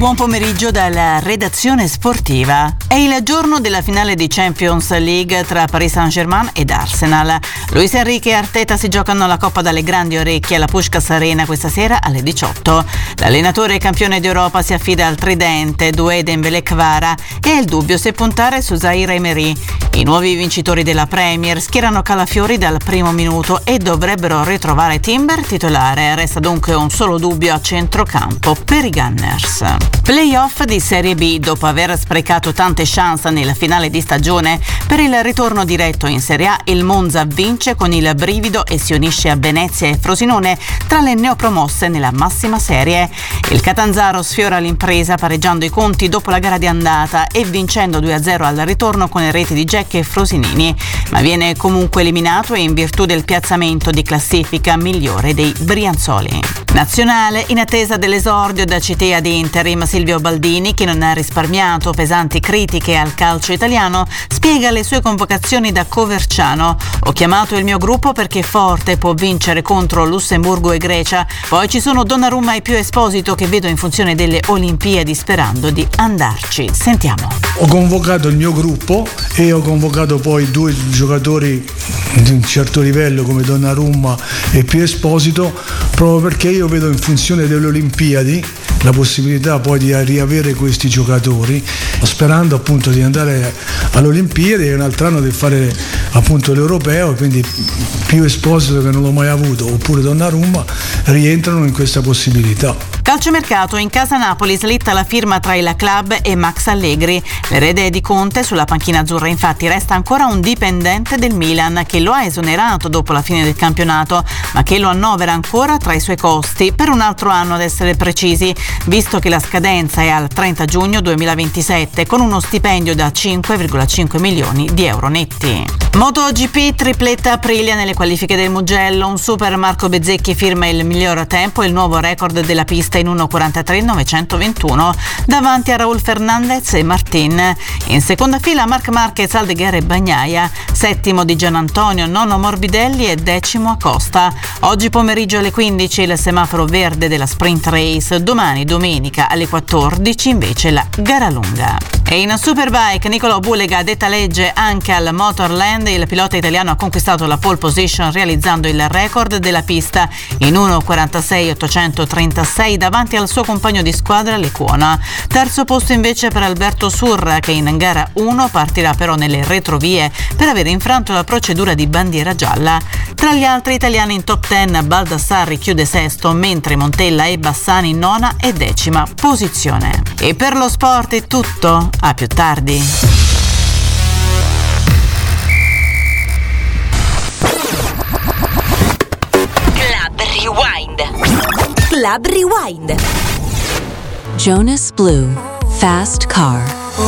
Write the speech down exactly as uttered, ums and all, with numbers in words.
Buon pomeriggio dalla redazione sportiva. È il giorno della finale di Champions League tra Paris Saint-Germain ed Arsenal. Luis Enrique e Arteta si giocano la coppa dalle grandi orecchie alla Puskás Arena questa sera alle diciotto. L'allenatore e campione d'Europa si affida al tridente Doué, Dembélé, Kvara e ha il dubbio se puntare su Zaïre Emery. I nuovi vincitori della Premier schierano Calafiori dal primo minuto e dovrebbero ritrovare Timber titolare. Resta dunque un solo dubbio a centrocampo per i Gunners. Playoff di Serie B. Dopo aver sprecato tante chance nella finale di stagione per il ritorno diretto in Serie A, il Monza vince con il brivido e si unisce a Venezia e Frosinone tra le neopromosse nella massima serie. Il Catanzaro sfiora l'impresa pareggiando i conti dopo la gara di andata e vincendo due a zero al ritorno con le reti di Jack e Frosinini, ma viene comunque eliminato in virtù del piazzamento di classifica migliore dei Brianzoli. Nazionale, in attesa dell'esordio da C T ad interim, Silvio Baldini, che non ha risparmiato pesanti critiche al calcio italiano, spiega le sue convocazioni da Coverciano. Ho chiamato il mio gruppo perché forte, può vincere contro Lussemburgo e Grecia. Poi ci sono Donnarumma e più Esposito che vedo in funzione delle Olimpiadi sperando di andarci. Sentiamo. Ho convocato il mio gruppo e ho convocato poi due giocatori di un certo livello come Donnarumma e più Esposito proprio perché io vedo in funzione delle Olimpiadi la possibilità poi di riavere questi giocatori, sperando appunto di andare alle Olimpiadi e un altro anno di fare appunto l'Europeo, e quindi più Esposito, che non l'ho mai avuto, oppure Donnarumma, rientrano in questa possibilità. Calciomercato, in casa Napoli slitta la firma tra il club e Max Allegri. L'erede di Conte sulla panchina azzurra infatti resta ancora un dipendente del Milan che lo ha esonerato dopo la fine del campionato, ma che lo annovera ancora tra i suoi costi per un altro anno ad essere precisi, visto che la scadenza è al trenta giugno duemilaventisette con uno stipendio da cinque virgola cinque milioni di euro netti. MotoGP, tripletta Aprilia nelle qualifiche del Mugello, un super Marco Bezzecchi firma il miglior tempo e il nuovo record della pista in uno quarantatré novecentoventuno davanti a Raúl Fernández e Martin. In seconda fila Marc Marquez, Aldeguer e Bagnaia, settimo di Gianantonio, nono Morbidelli e decimo Acosta. Oggi pomeriggio alle quindici il semaforo verde della Sprint Race, domani domenica alle quattordici invece la gara lunga. E in Superbike Nicolò Bulega detta legge anche al Motorland, il pilota italiano ha conquistato la pole position realizzando il record della pista in uno quarantasei ottocentotrentasei davanti al suo compagno di squadra Lecuona. Terzo posto invece per Alberto Surra, che in gara uno partirà però nelle retrovie per aver infranto la procedura di bandiera gialla. Tra gli altri italiani in top dieci Baldassarri chiude sesto, mentre Montella e Bassani nona e decima posizione. E per lo sport è tutto, a più tardi. Club Rewind. Club Rewind. Jonas Blue, Fast Car.